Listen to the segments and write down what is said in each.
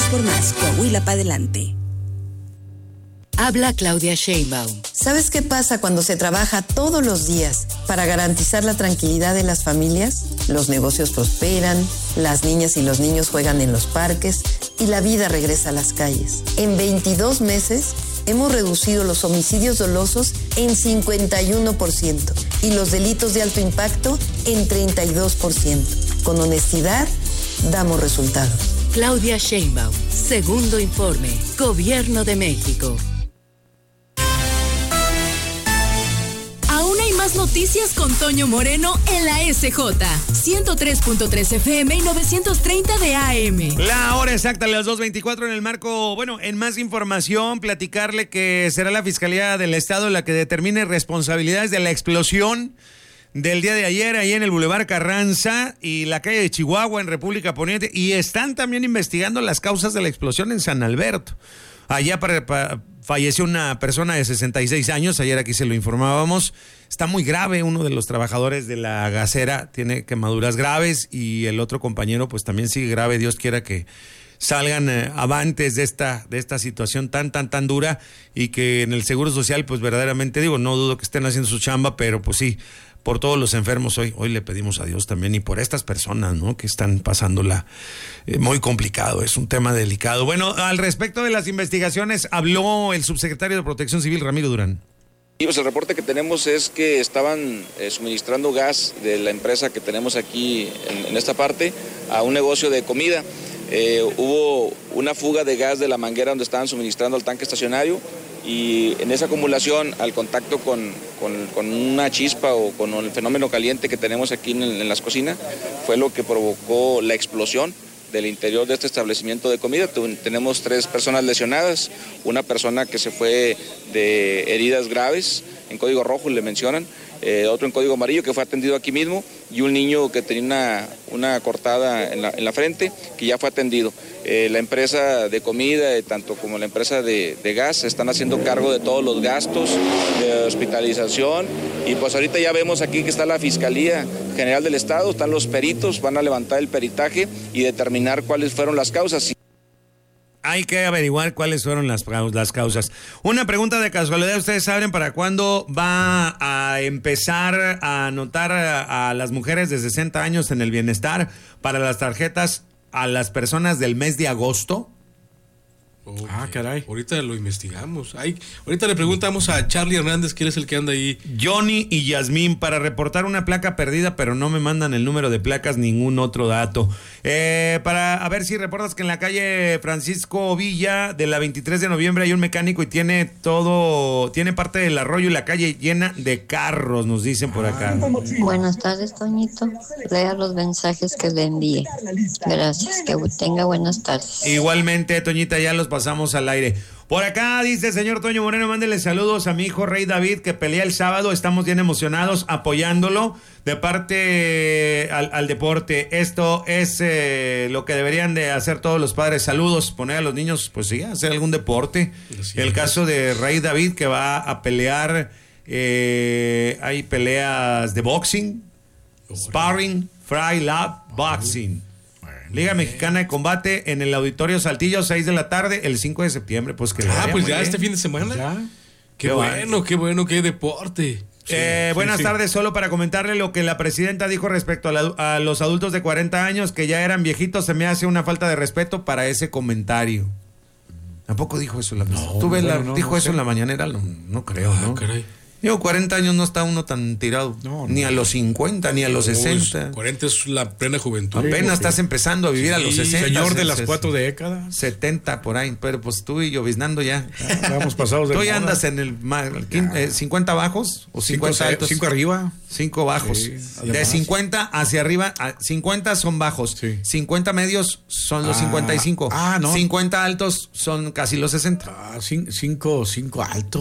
por más. Coahuila para adelante. Habla Claudia Sheinbaum. ¿Sabes qué pasa cuando se trabaja todos los días para garantizar la tranquilidad de las familias? Los negocios prosperan, las niñas y los niños juegan en los parques y la vida regresa a las calles. En 22 meses hemos reducido los homicidios dolosos en 51% y los delitos de alto impacto en 32%. Con honestidad, damos resultados. Claudia Sheinbaum, segundo informe, Gobierno de México. Aún hay más noticias con Toño Moreno en la SJ. 103.3 FM y 930 de AM. La hora exacta, las 2:24 en el marco. Bueno, en más información, platicarle que será la Fiscalía del Estado la que determine responsabilidades de la explosión del día de ayer ahí en el Boulevard Carranza y la calle de Chihuahua en República Poniente, y están también investigando las causas de la explosión en San Alberto. Allá falleció una persona de 66 años, ayer aquí se lo informábamos, está muy grave, uno de los trabajadores de la gasera tiene quemaduras graves y el otro compañero pues también sigue grave, Dios quiera que salgan avantes de esta situación tan dura, y que en el Seguro Social pues verdaderamente digo, no dudo que estén haciendo su chamba, pero pues sí, por todos los enfermos hoy le pedimos a Dios también, y por estas personas, ¿no?, que están pasándola muy complicado, es un tema delicado. Bueno, al respecto de las investigaciones habló el subsecretario de Protección Civil, Ramiro Durán. Y pues el reporte que tenemos es que estaban suministrando gas de la empresa que tenemos aquí en esta parte a un negocio de comida. Hubo una fuga de gas de la manguera donde estaban suministrando al tanque estacionario, y en esa acumulación, al contacto con una chispa o con el fenómeno caliente que tenemos aquí en las cocinas, fue lo que provocó la explosión del interior de este establecimiento de comida. Tenemos 3 personas lesionadas, una persona que se fue de heridas graves, en código rojo le mencionan, otro en código amarillo que fue atendido aquí mismo, y un niño que tenía una cortada en la frente que ya fue atendido. La empresa de comida, tanto como la empresa de gas, están haciendo cargo de todos los gastos de hospitalización, y pues ahorita ya vemos aquí que está la Fiscalía General del Estado, están los peritos, van a levantar el peritaje y determinar cuáles fueron las causas. Hay que averiguar cuáles fueron las causas. Una pregunta de casualidad, ¿ustedes saben para cuándo va a empezar a anotar a las mujeres de 60 años en el bienestar para las tarjetas a las personas del mes de agosto? Okay. Caray. Ahorita lo investigamos. Ahorita le preguntamos a Charlie Hernández, que es el que anda ahí. Johnny y Yasmín, para reportar una placa perdida, pero no me mandan el número de placas, ningún otro dato. Para a ver si reportas que en la calle Francisco Villa de la 23 de noviembre hay un mecánico y tiene parte del arroyo y la calle llena de carros, nos dicen por acá. Buenas tardes, Toñito. Lea los mensajes que le envíe. Gracias, que tenga buenas tardes. Igualmente, Toñita, ya los pasamos al aire. Por acá dice, señor Toño Moreno, mándele saludos a mi hijo Rey David, que pelea el sábado, estamos bien emocionados apoyándolo de parte al deporte. Esto es lo que deberían de hacer todos los padres. Saludos, poner a los niños, pues sí, a hacer algún deporte. El caso de Rey David, que va a pelear, hay peleas de boxing, sparring, fry lab, boxing. Liga Mexicana de Combate en el Auditorio Saltillo, 6 de la tarde, el 5 de septiembre. Pues que pues ya bien. Este fin de semana. ¿Ya? Qué bueno, qué deporte. Buenas tardes, solo para comentarle lo que la presidenta dijo respecto a los adultos de 40 años que ya eran viejitos. Se me hace una falta de respeto para ese comentario. ¿Tampoco dijo eso la presidenta? ¿Dijo eso en la mañanera? No creo, ¿no? Caray. Digo, 40 años no está uno tan tirado, ni a los 50, ni a los 60. 40 es la plena juventud. Apenas estás empezando a vivir a los 60. Señor de las 4 décadas. 70 por ahí, pero pues tú y lloviznando ya. Vamos pasados de Tú ya andas en el 50 bajos o 50 altos. 5 arriba. 5 bajos. Sí, de 50 hacia arriba, 50 son bajos. Sí. 50 medios son los 55. No. 50 altos son casi los 60. 5 alto.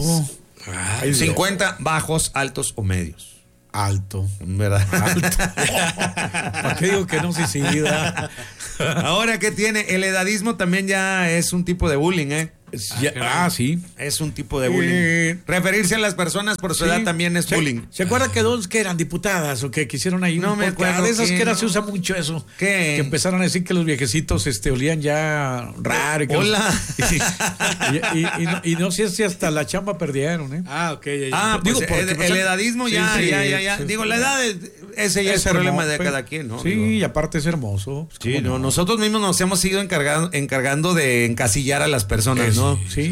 50 bajos, altos o medios. Alto. ¿Verdad? Alto. ¿Para qué digo que no? Sí. Ahora, ¿qué tiene? El edadismo también ya es un tipo de bullying, Sí. Es un tipo de bullying. Referirse a las personas por su edad también es bullying. ¿Se acuerda que dos que eran diputadas o que quisieron ahí? No me acuerdo. De esas que era, se usa mucho eso. ¿Qué? Que empezaron a decir que los viejecitos olían ya raro. Y que Hola. y no sé si hasta la chamba perdieron, ¿eh? Ok. Digo, el edadismo ya. Digo, la edad, ese ya es el problema de cada quien, ¿no? Sí, y aparte es hermoso. Sí, nosotros mismos nos hemos ido encargando de encasillar a las personas, ¿no? Sí.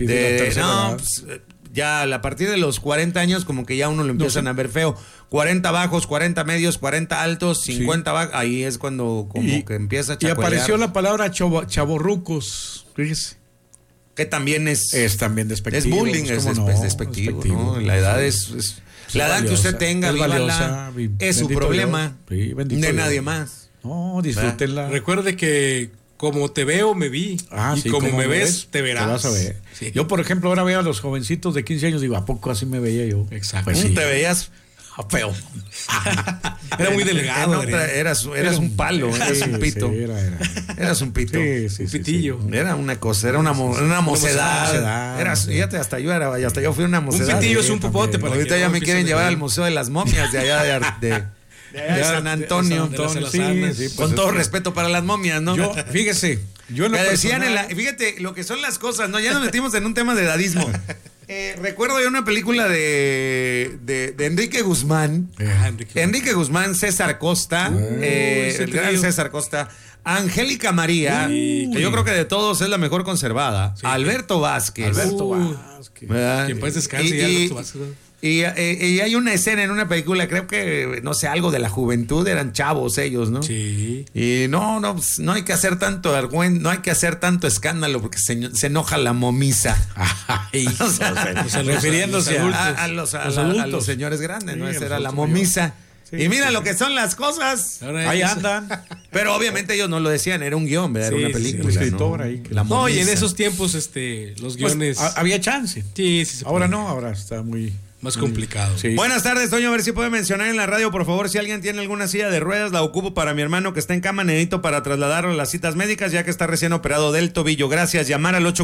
Ya a partir de los 40 años como que ya uno lo empiezan a ver feo. 40 bajos, 40 medios, 40 altos, 50 bajos. Ahí es cuando que empieza a chacolear. Y apareció la palabra chavorrucos, fíjese. Que también es también despectivo. Es bullying, es despectivo, ¿no? La edad es la edad que usted tenga, vívala, es su problema, de nadie más. No, disfrútenla. Recuerde que como te veo, me vi. Y como me ves, te verás. Te vas a ver. Sí. Yo, por ejemplo, ahora veo a los jovencitos de 15 años, digo, ¿a poco así me veía yo? Exacto. Pues ¿te veías? Feo. Era muy delgado. Eras un palo, eras un pito. Eras un pito. Un pitillo. Era una cosa, era una mocedad. Hasta yo fui una mocedad. Un pitillo es un popote. Ahorita ya me quieren llevar al Museo de las Momias de allá de San Antonio. Con todo respeto para las momias, ¿no? Fíjese. Fíjate lo que son las cosas, ¿no? Ya nos metimos en un tema de edadismo. Recuerdo yo una película de Enrique Guzmán. Enrique Guzmán, César Costa, el gran César Costa, Angélica María, que yo creo que de todos es la mejor conservada. Alberto Vázquez. Que en paz descanse Alberto Vázquez. Y hay una escena en una película, creo que, no sé, algo de la juventud, eran chavos ellos, ¿no? Sí. Y no hay que hacer tanto no hay que hacer tanto escándalo porque se enoja la momisa. Refiriéndose a los señores grandes, ¿no? Esa era la momisa. Y mira lo que son las cosas. Ahí andan. Pero obviamente ellos no lo decían, era un guión, ¿verdad? Era una película. Escritor ahí. Y en esos tiempos los guiones. Había chance. Sí. Ahora no, ahora está muy más complicado. Sí. Buenas tardes, Toño. A ver si puede mencionar en la radio, por favor, si alguien tiene alguna silla de ruedas, la ocupo para mi hermano que está en cama, necesito para trasladarlo a las citas médicas, ya que está recién operado del tobillo. Gracias. Llamar al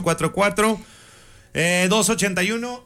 844-281-7500,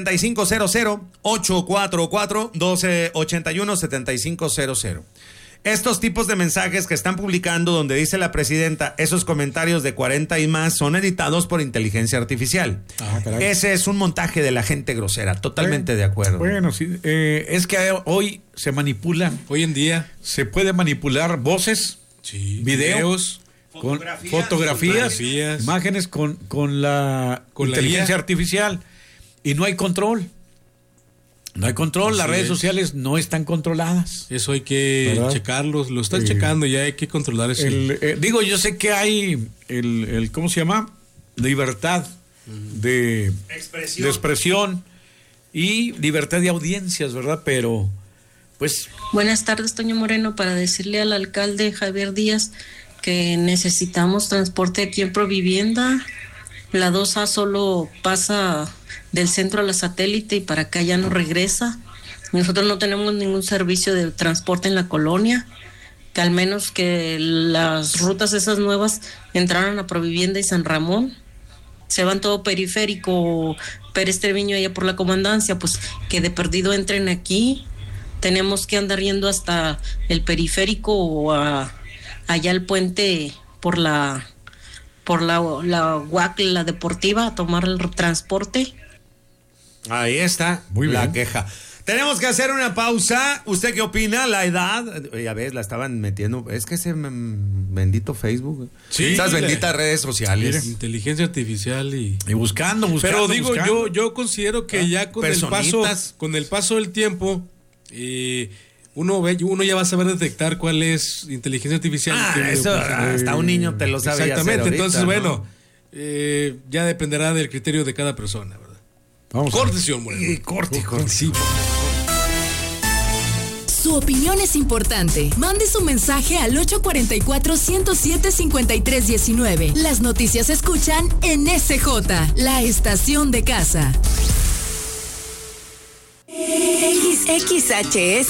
844-281-7500. Estos tipos de mensajes que están publicando donde dice la presidenta, esos comentarios de 40 y más son editados por inteligencia artificial. Ese es un montaje de la gente grosera, totalmente de acuerdo. Bueno, sí, es que hoy se manipula. Hoy en día se puede manipular voces, videos, fotografías, imágenes con la inteligencia artificial y no hay control. No hay control, las redes sociales no están controladas. Eso hay que checarlos, lo están checando, ya hay que controlar eso. Yo sé que hay ¿cómo se llama? Libertad de expresión y libertad de audiencias, ¿verdad? Pero, pues... Buenas tardes, Toño Moreno, para decirle al alcalde Javier Díaz que necesitamos transporte aquí en Provivienda. La 2A solo pasa del centro a la Satélite y para acá ya no regresa. Nosotros no tenemos ningún servicio de transporte en la colonia, que al menos que las rutas esas nuevas entraran a Provivienda y San Ramón. Se van todo periférico, Pérez Treviño allá por la comandancia, pues que de perdido entren aquí. Tenemos que andar yendo hasta el periférico o allá al puente por la UAC, la deportiva, a tomar el transporte. Ahí está la queja. Tenemos que hacer una pausa. ¿Usted qué opina? La edad, ya ves, la estaban metiendo. Es que ese bendito Facebook. Sí, esas benditas redes sociales. Inteligencia artificial y buscando. Pero digo, yo considero que ya con el paso del tiempo, uno ya va a saber detectar cuál es inteligencia artificial. Eso hasta un niño te lo sabe. Exactamente, hacer ahorita, entonces, ya dependerá del criterio de cada persona, ¿verdad? Vamos. Corte, señor Moreno. Corte. Sí. Su opinión es importante. Mande su mensaje al 844-107-5319. Las noticias se escuchan en SJ, la estación de casa. XHS